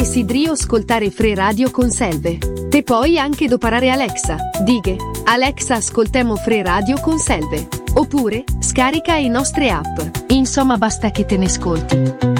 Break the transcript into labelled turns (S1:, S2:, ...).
S1: desideri ascoltare Free Radio con Selve. Te puoi anche doparare Alexa, dighe, Alexa ascoltemo Free Radio con Selve. Oppure, scarica i nostre app. Insomma basta che te ne ascolti.